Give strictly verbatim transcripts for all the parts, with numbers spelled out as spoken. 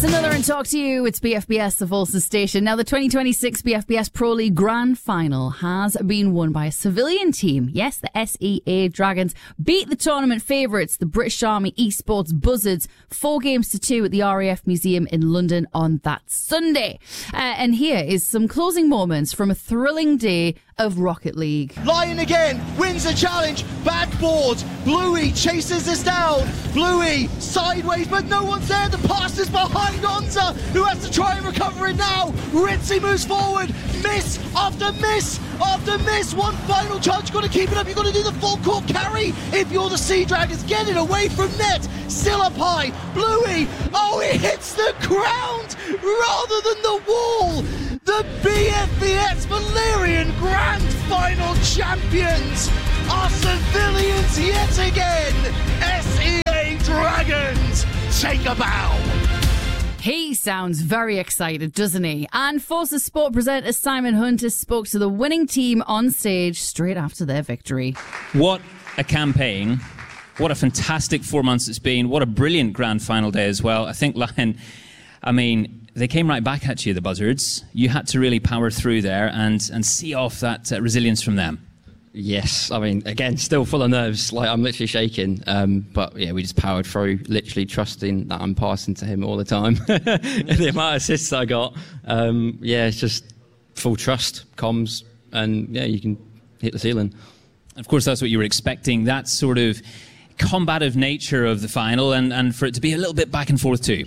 It's another and talk to you. It's B F B S, the Forces station. Now, the twenty twenty-six B F B S Pro League Grand Final has been won by a civilian team. Yes, the S E A Dragons beat the tournament favourites, the British Army Esports Buzzards, four games to two at the R A F Museum in London on that Sunday. Uh, and here is some closing moments from a thrilling day of Rocket League. Lion again wins the challenge. Bad board. Bluey chases this down. Bluey sideways, but no one's there. The pass is behind Onza, who has to try and recover it now. Ritzy moves forward. Miss after miss after miss. One final chance. You've got to keep it up. You've got to do the full court carry if you're the Sea Dragons. Get it away from net. Still up high. Bluey. Oh, it hits the ground rather than the wall. The B F B S Valerian Grand Final champions are civilians yet again. S E A Dragons take a bow. He sounds very excited, doesn't he? And Forces Sport presenter Simon Hunter spoke to the winning team on stage straight after their victory. What a campaign. What a fantastic four months it's been. What a brilliant grand final day as well. I think, Lion, I mean, they came right back at you, the Buzzards. You had to really power through there and, and see off that uh, resilience from them. Yes, I mean, again, still full of nerves. Like, I'm literally shaking. Um, but, yeah, we just powered through, literally trusting that I'm passing to him all the time. The amount of assists I got, um, yeah, it's just full trust, comms, and, yeah, you can hit the ceiling. Of course, that's what you were expecting, that sort of combative nature of the final, and, and for it to be a little bit back and forth too.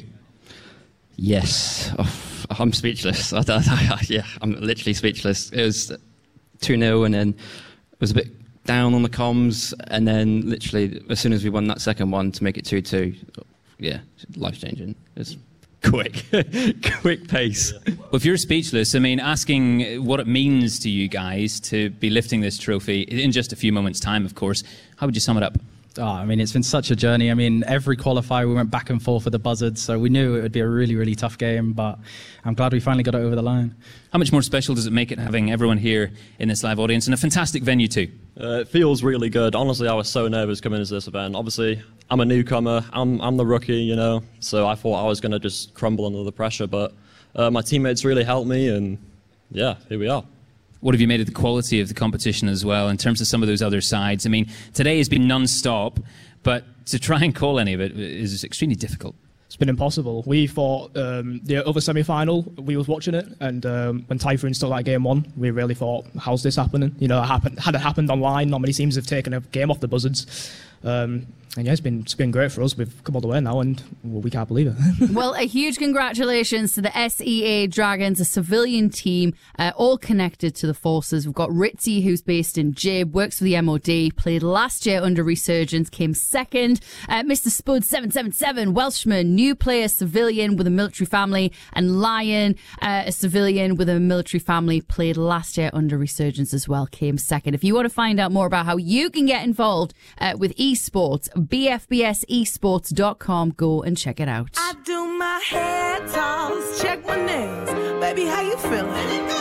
Yes, oh, I'm speechless. I don't, I, yeah, I'm literally speechless. It was two nil and then it was a bit down on the comms, and then literally as soon as we won that second one to make it two two, yeah, life-changing. It's quick, quick pace. Well, if you're speechless, I mean, asking what it means to you guys to be lifting this trophy in just a few moments' time, of course, how would you sum it up? Oh, I mean, it's been such a journey. I mean, every qualifier we went back and forth with the Buzzards, so we knew it would be a really, really tough game, but I'm glad we finally got it over the line. How much more special does it make it having everyone here in this live audience and a fantastic venue too? Uh, it feels really good. Honestly, I was so nervous coming into this event. Obviously, I'm a newcomer. I'm, I'm the rookie, you know, so I thought I was going to just crumble under the pressure, but uh, my teammates really helped me, and yeah, here we are. What have you made of the quality of the competition as well in terms of some of those other sides? I mean, today has been non-stop, but to try and call any of it is extremely difficult. It's been impossible. We thought um, the other semi-final, we was watching it, and um, when Typhoon still at game one, we really thought, how's this happening? You know, it happened, had it happened online, not many teams have taken a game off the Buzzards. Um, and yeah, it's been, it's been great for us. We've come all the way now, and well, we can't believe it. Well, a huge congratulations to the S E A Dragons, a civilian team, uh, all connected to the Forces. We've got Ritzy, who's based in Jib, works for the M O D, played last year under Resurgence, came second. Uh, Mister Spud seven seven seven, Welshman, new player, civilian with a military family, and Lion, uh, a civilian with a military family, played last year under Resurgence as well, came second. If you want to find out more about how you can get involved uh, with esports, B F B S esports dot com. Go and check it out. I do my hair toss, check my nails. Baby, how you feeling?